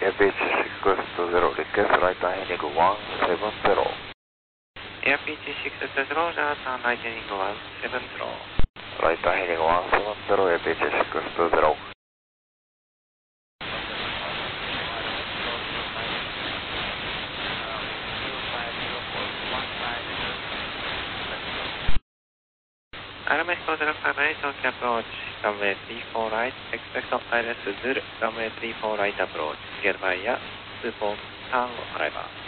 AirPH620, request right heading 170. AirPH620, turn right heading 170. Right heading 170, AirPH620. RMS 405, Tokyo approach, runway 34 right, expect ILS Zulu, runway 34 right approach, get via 24 Tango arrival.